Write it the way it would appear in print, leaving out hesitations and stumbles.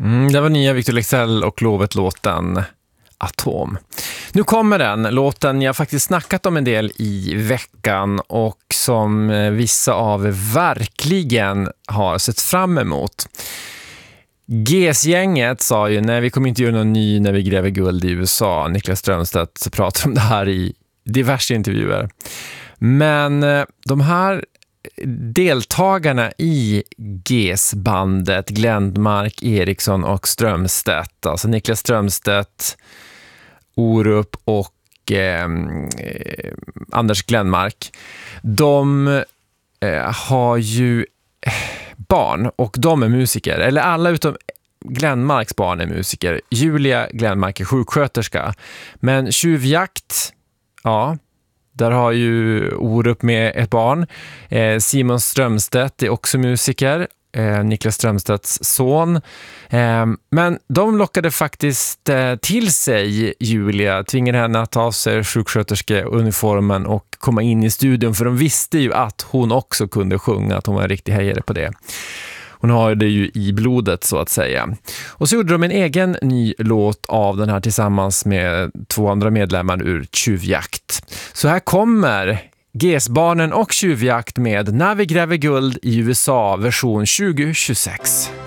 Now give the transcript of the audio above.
Det var nya Victor Leksell och Lovet-låten Atom. Nu kommer den, låten jag faktiskt snackat om en del i veckan och som vissa av er verkligen har sett fram emot. GES-gänget sa ju, nej vi kommer inte göra någon ny när vi gräver guld i USA. Niklas Strömstedt pratar om det här i diverse intervjuer. Men de här deltagarna i GES-bandet, Glenmark, Eriksson och Strömstedt, alltså Niklas Strömstedt, Orup och Anders Glenmark, de har ju barn och de är musiker, eller alla utom Glenmarks barn är musiker. Julia Glenmark är sjuksköterska, men Tjuvjakt, ja, där har ju Orup med ett barn. Simon Strömstedt är också musiker, Niklas Strömstedts son. Men de lockade faktiskt till sig Julia, tvingade henne att ta av sig sjuksköterskeuniformen och komma in i studion, för de visste ju att hon också kunde sjunga, att hon var en riktig hejare på det. Hon har det ju i blodet så att säga. Och så gjorde de en egen ny låt av den här tillsammans med 2 andra medlemmar ur Tjuvjakt. Så här kommer GES-barnen och Tjuvjakt med När vi gräver guld i USA version 2026.